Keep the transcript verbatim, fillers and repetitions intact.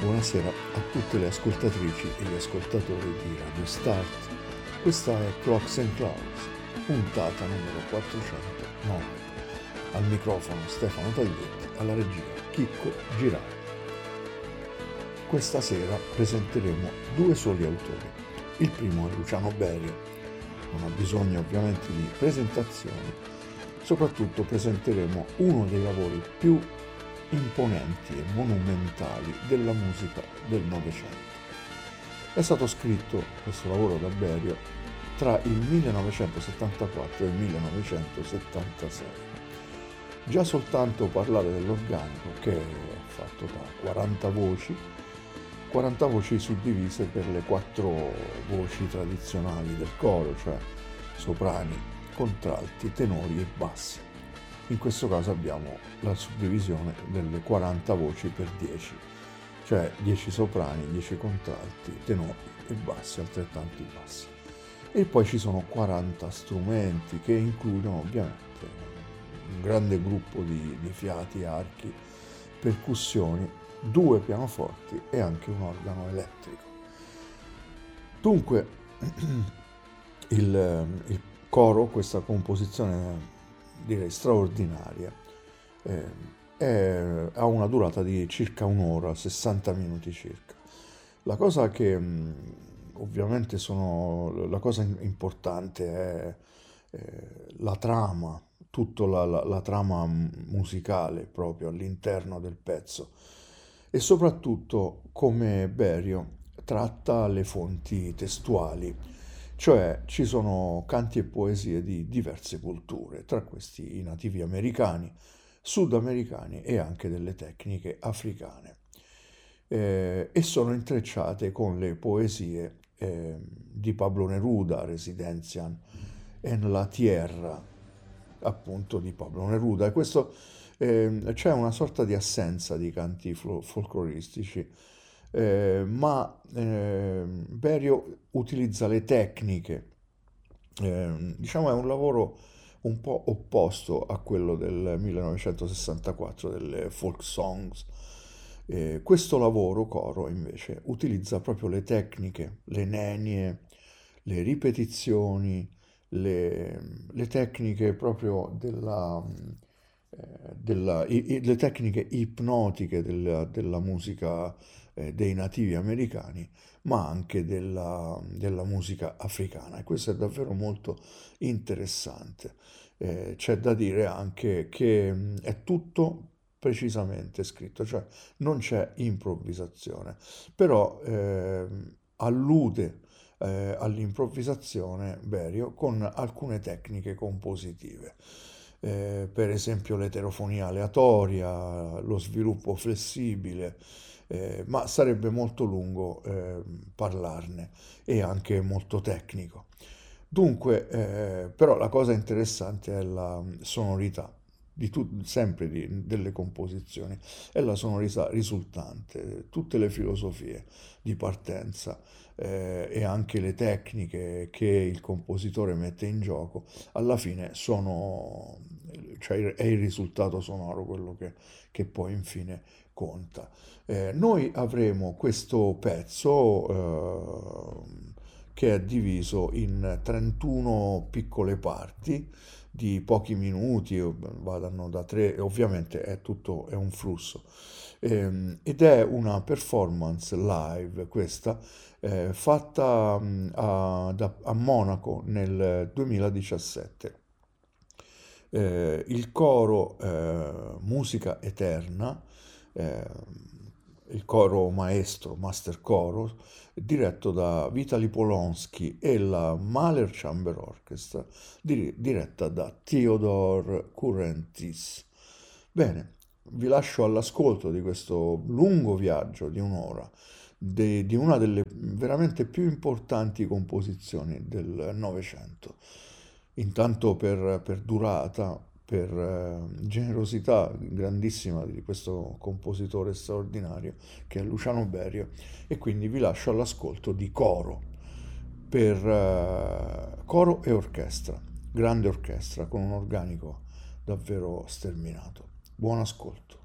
Buonasera a tutte le ascoltatrici e gli ascoltatori di Radio Start. Questa è Clocks and Clouds, puntata numero quattrocentonove. Al microfono Stefano Taglietti, alla regia Chicco Girardi. Questa sera presenteremo due soli autori. Il primo è Luciano Berio. Non ha bisogno ovviamente di presentazioni. Soprattutto presenteremo uno dei lavori più imponenti e monumentali della musica del Novecento. È stato scritto questo lavoro da Berio tra il millenovecentosettantaquattro e il millenovecentosettantasei. Già soltanto parlare dell'organico, che è fatto da quaranta voci, quaranta voci suddivise per le quattro voci tradizionali del coro, cioè soprani, contralti, tenori e bassi. In questo caso abbiamo la suddivisione delle quaranta voci per dieci, cioè dieci soprani, dieci contralti, tenori e bassi, altrettanti bassi. E poi ci sono quaranta strumenti che includono ovviamente un grande gruppo di, di fiati, archi, percussioni, due pianoforti e anche un organo elettrico. Dunque, il, il coro, questa composizione direi straordinaria, eh, è, ha una durata di circa un'ora, sessanta minuti circa. La cosa che mh, ovviamente sono, la cosa importante è eh, la trama, tutta la, la, la trama musicale proprio all'interno del pezzo e soprattutto come Berio tratta le fonti testuali. Cioè ci sono canti e poesie di diverse culture, tra questi i nativi americani, sudamericani e anche delle tecniche africane. Eh, e sono intrecciate con le poesie eh, di Pablo Neruda, Residencian en la Tierra, appunto di Pablo Neruda. E questo eh, c'è una sorta di assenza di canti fol- folcloristici. Eh, ma eh, Berio utilizza le tecniche, eh, diciamo è un lavoro un po' opposto a quello del millenovecentosessantaquattro delle folk songs. Eh, questo lavoro coro invece utilizza proprio le tecniche, le nenie, le ripetizioni, le, le tecniche proprio della, eh, della i- i- le tecniche ipnotiche della, della musica eh, dei nativi americani, ma anche della, della musica africana. E questo è davvero molto interessante. Eh, c'è da dire anche che mh, è tutto precisamente scritto, cioè non c'è improvvisazione, però ehm, allude eh, all'improvvisazione Berio con alcune tecniche compositive. Eh, per esempio l'eterofonia aleatoria, lo sviluppo flessibile, eh, ma sarebbe molto lungo eh, parlarne e anche molto tecnico. Dunque, eh, però la cosa interessante è la sonorità di tu- sempre di- delle composizioni, è la sonorità risultante, tutte le filosofie di partenza eh, e anche le tecniche che il compositore mette in gioco, alla fine sono, cioè è il risultato sonoro quello che, che poi infine conta. Eh, noi avremo questo pezzo eh, che è diviso in trentuno piccole parti di pochi minuti, vadano da tre, e ovviamente è tutto è un flusso. Ehm, ed è una performance live questa, eh, fatta mh, a, da- a Monaco nel duemiladiciassette. Eh, il coro eh, Musica Eterna, eh, il coro maestro, master coro, diretto da Vitaly Polonsky e la Mahler Chamber Orchestra, dir- diretta da Theodor Kurentis. Bene, vi lascio all'ascolto di questo lungo viaggio di un'ora, de- di una delle veramente più importanti composizioni del Novecento. Intanto per, per durata, per eh, generosità grandissima di questo compositore straordinario che è Luciano Berio, e quindi vi lascio all'ascolto di coro per eh, coro e orchestra, grande orchestra con un organico davvero sterminato. Buon ascolto.